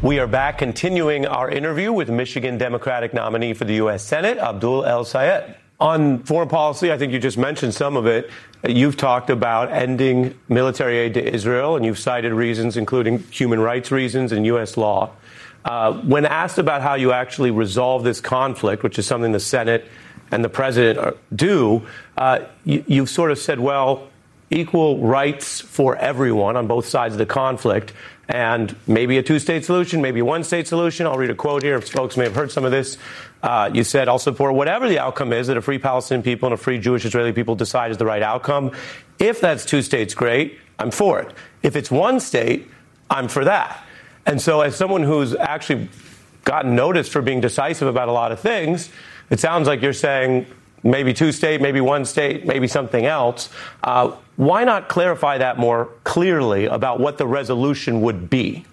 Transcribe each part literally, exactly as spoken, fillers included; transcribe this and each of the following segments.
We are back continuing our interview with Michigan Democratic nominee for the U S Senate, Abdul El-Sayed. On foreign policy, I think you just mentioned some of it. You've talked about ending military aid to Israel, and you've cited reasons, including human rights reasons and U S law. Uh, when asked about how you actually resolve this conflict, which is something the Senate and the president do, uh, you, you've sort of said, well, equal rights for everyone on both sides of the conflict, and maybe a two-state solution, maybe a one-state solution. I'll read a quote here. Folks may have heard some of this. Uh, you said, I'll support whatever the outcome is that a free Palestinian people and a free Jewish Israeli people decide is the right outcome. If that's two states, great. I'm for it. If it's one state, I'm for that. And so as someone who's actually gotten noticed for being decisive about a lot of things, it sounds like you're saying maybe two state, maybe one state, maybe something else. Uh, why not clarify that more clearly about what the resolution would be?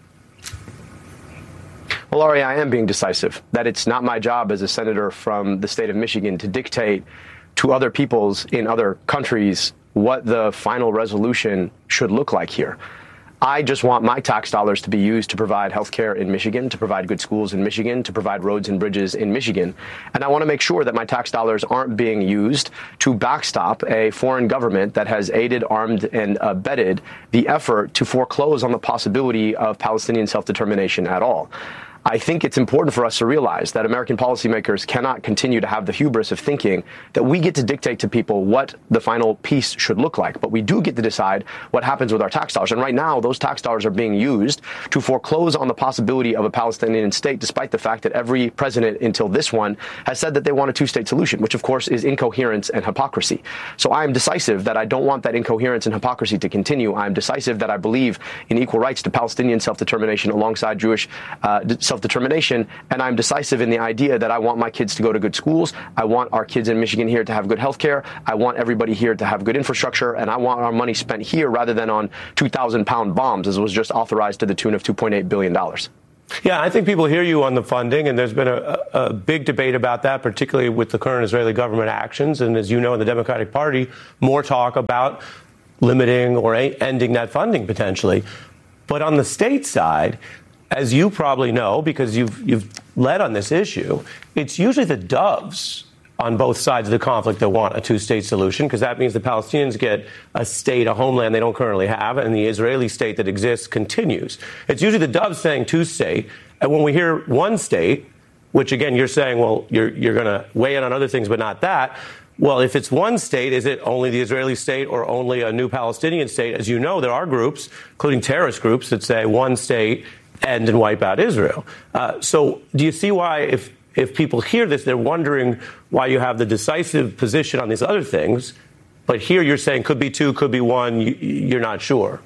Well, Ari, I am being decisive. That it's not my job as a senator from the state of Michigan to dictate to other peoples in other countries what the final resolution should look like here. I just want my tax dollars to be used to provide health care in Michigan, to provide good schools in Michigan, to provide roads and bridges in Michigan. And I want to make sure that my tax dollars aren't being used to backstop a foreign government that has aided, armed, and abetted the effort to foreclose on the possibility of Palestinian self-determination at all. I think it's important for us to realize that American policymakers cannot continue to have the hubris of thinking that we get to dictate to people what the final peace should look like. But we do get to decide what happens with our tax dollars. And right now, those tax dollars are being used to foreclose on the possibility of a Palestinian state, despite the fact that every president until this one has said that they want a two-state solution, which, of course, is incoherence and hypocrisy. So I am decisive that I don't want that incoherence and hypocrisy to continue. I am decisive that I believe in equal rights to Palestinian self-determination alongside Jewish uh, self-determination, and I'm decisive in the idea that I want my kids to go to good schools. I want our kids in Michigan here to have good health care. I want everybody here to have good infrastructure, and I want our money spent here rather than on two thousand pound bombs, as was just authorized to the tune of two point eight billion dollars. Yeah, I think people hear you on the funding, and there's been a, a big debate about that, particularly with the current Israeli government actions. And as you know, in the Democratic Party, more talk about limiting or a- ending that funding potentially. But on the state side, as you probably know, because you've you've led on this issue, it's usually the doves on both sides of the conflict that want a two-state solution, because that means the Palestinians get a state, a homeland they don't currently have, and the Israeli state that exists continues. It's usually the doves saying two-state, and when we hear one state, which again you're saying, well, you're you're going to weigh in on other things, but not that. Well, if it's one state, is it only the Israeli state or only a new Palestinian state? As you know, there are groups, including terrorist groups, that say one state end and wipe out Israel. Uh, so do you see why, if if people hear this, they're wondering why you have the decisive position on these other things, but here you're saying could be two, could be one, you, you're not sure?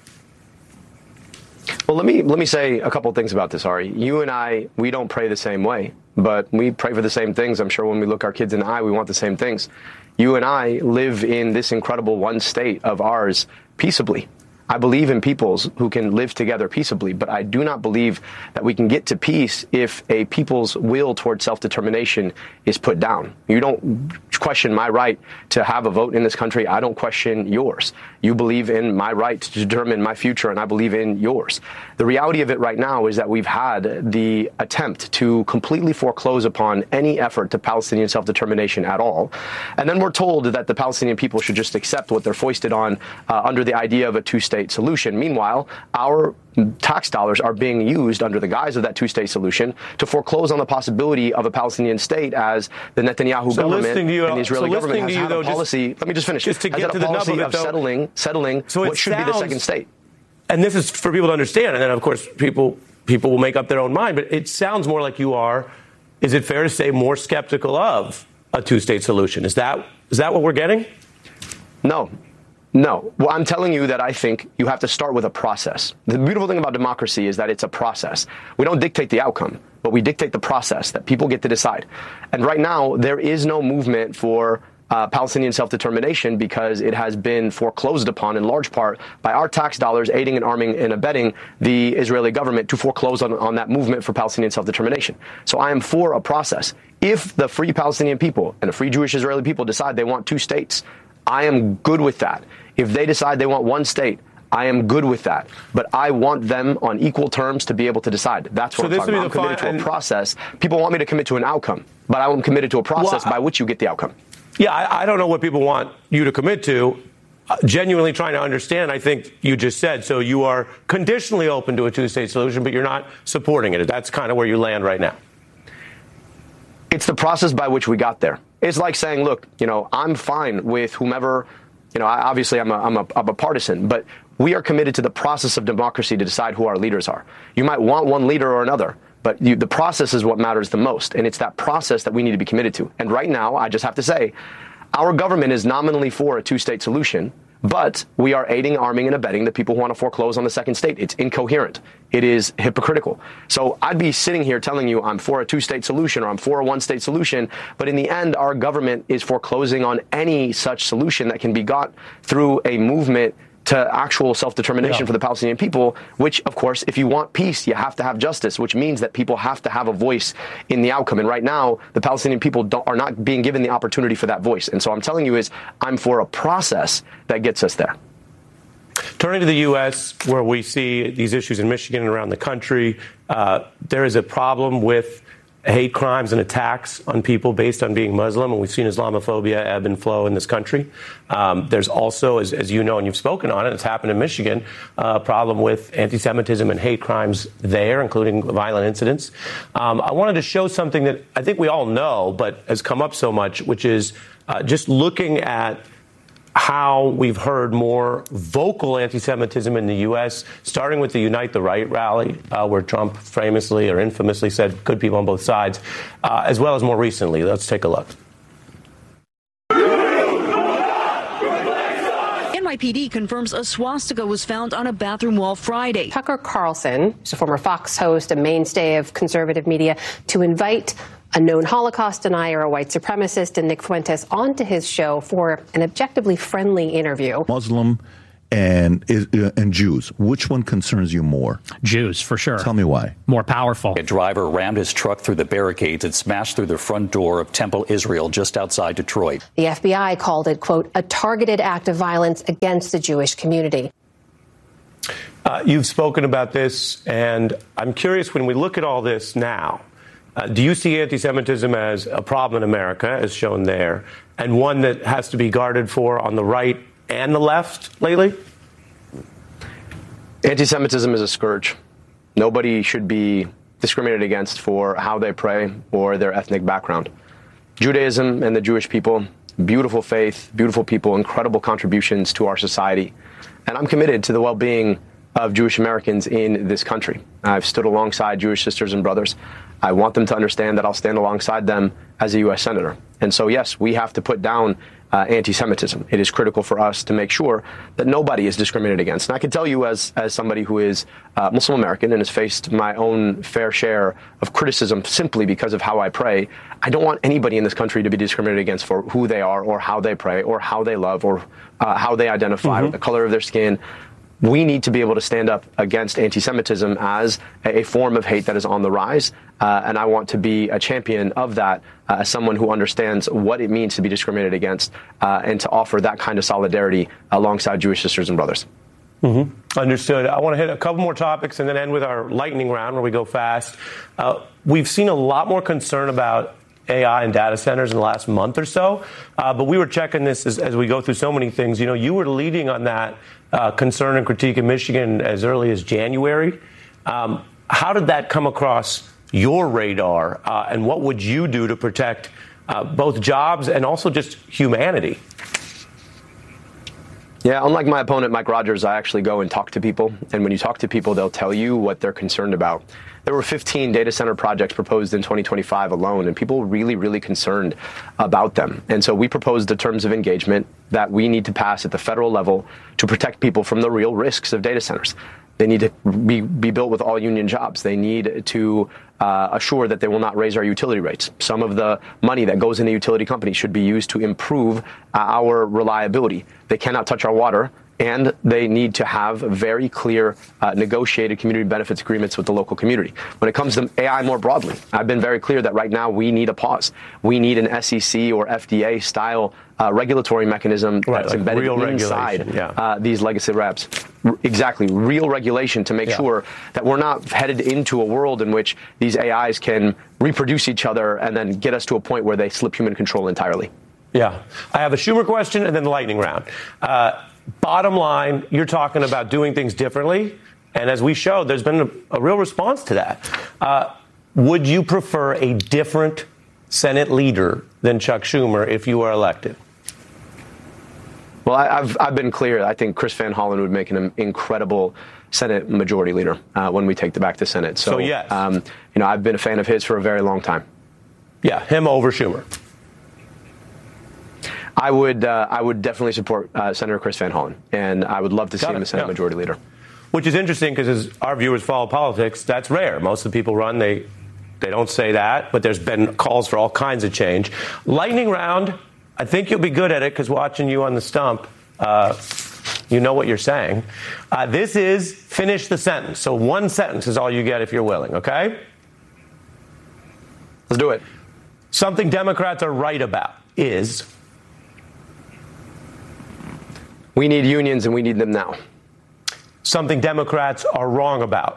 Well, let me let me say a couple of things about this, Ari. You and I, we don't pray the same way, but we pray for the same things. I'm sure when we look our kids in the eye, we want the same things. You and I live in this incredible one state of ours peaceably. I believe in peoples who can live together peaceably, but I do not believe that we can get to peace if a people's will towards self-determination is put down. You don't question my right to have a vote in this country. I don't question yours. You believe in my right to determine my future, and I believe in yours. The reality of it right now is that we've had the attempt to completely foreclose upon any effort to Palestinian self-determination at all. And then we're told that the Palestinian people should just accept what they're foisted on uh, under the idea of a two-state solution. Meanwhile, our tax dollars are being used under the guise of that two-state solution to foreclose on the possibility of a Palestinian state, as the Netanyahu so government you, and the Israeli so government has you, had though, a policy. Just, let me just finish. Just to has get had to a the policy nub of, of it, though, settling, settling so what should sounds, be the second state. And this is for people to understand. And then, of course, people people will make up their own mind. But it sounds more like you are, is it fair to say, more skeptical of a two-state solution? Is that is that what we're getting? No. No. Well, I'm telling you that I think you have to start with a process. The beautiful thing about democracy is that it's a process. We don't dictate the outcome, but we dictate the process that people get to decide. And right now, there is no movement for uh, Palestinian self-determination because it has been foreclosed upon in large part by our tax dollars aiding and arming and abetting the Israeli government to foreclose on, on that movement for Palestinian self-determination. So I am for a process. If the free Palestinian people and the free Jewish Israeli people decide they want two states, I am good with that. If they decide they want one state, I am good with that, but I want them on equal terms to be able to decide. That's what so I'm this talking about. I'm committed to a process. People want me to commit to an outcome, but I'm committed to a process well, by which you get the outcome. Yeah, I, I don't know what people want you to commit to. Uh, genuinely trying to understand, I think you just said, so you are conditionally open to a two-state solution, but you're not supporting it. That's kind of where you land right now. It's the process by which we got there. It's like saying, look, you know, I'm fine with whomever, you know, I, obviously I'm a, I'm, a, I'm a partisan, but we are committed to the process of democracy to decide who our leaders are. You might want one leader or another, but you, the process is what matters the most. And it's that process that we need to be committed to. And right now, I just have to say, our government is nominally for a two-state solution, but we are aiding, arming, and abetting the people who want to foreclose on the second state. It's incoherent. It is hypocritical. So I'd be sitting here telling you I'm for a two-state solution or I'm for a one-state solution, but in the end, our government is foreclosing on any such solution that can be got through a movement to actual self-determination yeah. for the Palestinian people, which, of course, if you want peace, you have to have justice, which means that people have to have a voice in the outcome. And right now, the Palestinian people don't, are not being given the opportunity for that voice. And so I'm telling you is I'm for a process that gets us there. Turning to the U S, where we see these issues in Michigan and around the country, uh, there is a problem with hate crimes and attacks on people based on being Muslim, and we've seen Islamophobia ebb and flow in this country. Um, there's also, as, as you know and you've spoken on it, it's happened in Michigan, a uh, problem with anti-Semitism and hate crimes there, including violent incidents. Um, I wanted to show something that I think we all know, but has come up so much, which is uh, just looking at how we've heard more vocal anti-Semitism in the U S, starting with the Unite the Right rally, uh, where Trump famously or infamously said good people on both sides, uh, as well as more recently. Let's take a look. N Y P D confirms a swastika was found on a bathroom wall Friday. Tucker Carlson, who's a former Fox host, a mainstay of conservative media, to invite a known Holocaust denier, a white supremacist, and Nick Fuentes onto his show for an objectively friendly interview. Muslim and and Jews, which one concerns you more? Jews, for sure. Tell me why. More powerful. A driver rammed his truck through the barricades and smashed through the front door of Temple Israel just outside Detroit. The F B I called it, quote, a targeted act of violence against the Jewish community. Uh, you've spoken about this, and I'm curious, when we look at all this now, Uh, do you see anti-Semitism as a problem in America, as shown there, and one that has to be guarded for on the right and the left lately? Anti-Semitism is a scourge. Nobody should be discriminated against for how they pray or their ethnic background. Judaism and the Jewish people, beautiful faith, beautiful people, incredible contributions to our society. And I'm committed to the well-being of Jewish Americans in this country. I've stood alongside Jewish sisters and brothers. I want them to understand that I'll stand alongside them as a U S senator. And so, yes, we have to put down uh, anti-Semitism. It is critical for us to make sure that nobody is discriminated against. And I can tell you, as as somebody who is uh, Muslim American and has faced my own fair share of criticism simply because of how I pray, I don't want anybody in this country to be discriminated against for who they are or how they pray or how they love or uh, how they identify, mm-hmm. or the color of their skin. We need to be able to stand up against anti-Semitism as a form of hate that is on the rise. Uh, and I want to be a champion of that uh, as someone who understands what it means to be discriminated against uh, and to offer that kind of solidarity alongside Jewish sisters and brothers. Mm-hmm. Understood. I want to hit a couple more topics and then end with our lightning round where we go fast. Uh, we've seen a lot more concern about A I and data centers in the last month or so. Uh, but we were checking this as, as we go through so many things. You know, you were leading on that uh, concern and critique in Michigan as early as January. Um, how did that come across your radar? Uh, and what would you do to protect uh, both jobs and also just humanity? Yeah, unlike my opponent, Mike Rogers, I actually go and talk to people. And when you talk to people, they'll tell you what they're concerned about. There were fifteen data center projects proposed in twenty twenty-five alone, and people were really, really concerned about them. And so we proposed the terms of engagement that we need to pass at the federal level to protect people from the real risks of data centers. They need to be, be built with all union jobs. They need to uh, assure that they will not raise our utility rates. Some of the money that goes into utility companies should be used to improve uh, our reliability. They cannot touch our water And they need to have very clear uh, negotiated community benefits agreements with the local community. When it comes to A I more broadly, I've been very clear that right now we need a pause. We need an S E C or F D A style uh, regulatory mechanism right, that's like embedded real inside yeah. uh, these legacy reps. R- exactly, real regulation to make yeah. sure that we're not headed into a world in which these A Is can reproduce each other and then get us to a point where they slip human control entirely. Yeah. I have a Schumer question and then the lightning round. Uh, bottom line, you're talking about doing things differently. And as we showed, there's been a, a real response to that. Uh, would you prefer a different Senate leader than Chuck Schumer if you are elected? Well, I, I've I've been clear. I think Chris Van Hollen would make an incredible Senate Majority Leader uh, when we take the back to Senate. So, so yes. um, you know, I've been a fan of his for a very long time. Yeah, him over Schumer. I would uh, I would definitely support uh, Senator Chris Van Hollen, and I would love to see Got him it. as Senate yeah. Majority Leader. Which is interesting because as our viewers follow politics, that's rare. Most of the people run, they they don't say that, but there's been calls for all kinds of change. Lightning round, I think you'll be good at it because watching you on the stump, uh, you know what you're saying. Uh, this is finish the sentence. So one sentence is all you get if you're willing, okay? Let's do it. Something Democrats are right about is... We need unions and we need them now. Something Democrats are wrong about.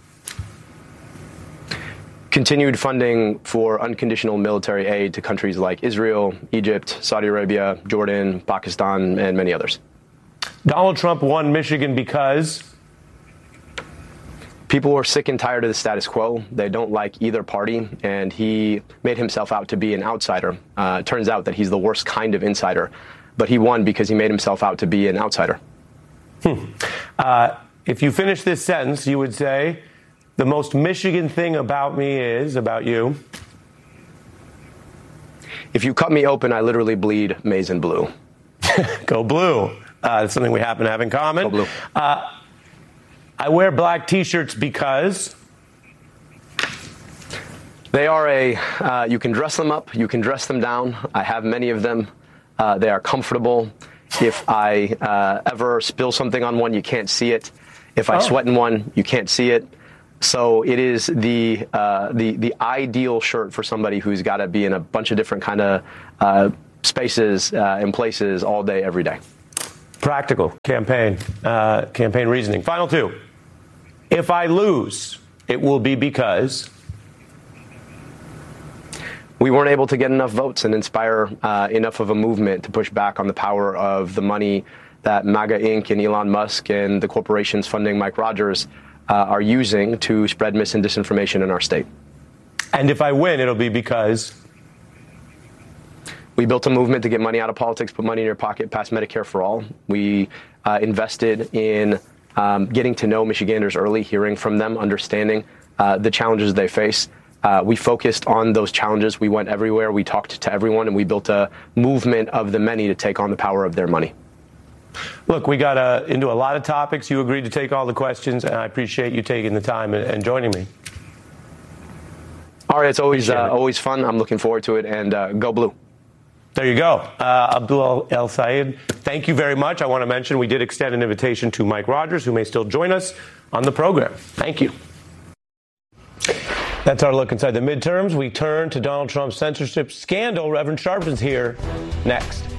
Continued funding for unconditional military aid to countries like Israel, Egypt, Saudi Arabia, Jordan, Pakistan, and many others. Donald Trump won Michigan because... People are sick and tired of the status quo. They don't like either party, and he made himself out to be an outsider. Uh, it turns out that he's the worst kind of insider. But he won because he made himself out to be an outsider. Hmm. Uh, if you finish this sentence, you would say, the most Michigan thing about me is, about you. If you cut me open, I literally bleed maize and blue. Go blue. Uh, that's something we happen to have in common. Go blue. Uh, I wear black T-shirts because... They are a, uh, you can dress them up, you can dress them down. I have many of them. Uh, they are comfortable. If I uh, ever spill something on one, you can't see it. If I oh. sweat in one, you can't see it. So it is the uh, the the ideal shirt for somebody who's got to be in a bunch of different kind of uh, spaces uh, and places all day, every day. Practical campaign, uh, campaign reasoning. Final two. If I lose, it will be because... We weren't able to get enough votes and inspire uh, enough of a movement to push back on the power of the money that MAGA Incorporated and Elon Musk and the corporations funding Mike Rogers uh, are using to spread mis and disinformation in our state. And if I win, it'll be because... We built a movement to get money out of politics, put money in your pocket, pass Medicare for all. We uh, invested in um, getting to know Michiganders early, hearing from them, understanding uh, the challenges they face. Uh, we focused on those challenges. We went everywhere. We talked to everyone, and we built a movement of the many to take on the power of their money. Look, we got uh, into a lot of topics. You agreed to take all the questions, and I appreciate you taking the time and, and joining me. All right, it's always uh, it. always fun. I'm looking forward to it, and uh, go blue. There you go. Uh, Abdul El-Sayed, thank you very much. I want to mention we did extend an invitation to Mike Rogers, who may still join us on the program. Thank you. That's our look inside the midterms. We turn to Donald Trump's censorship scandal. Reverend Sharpton's here next.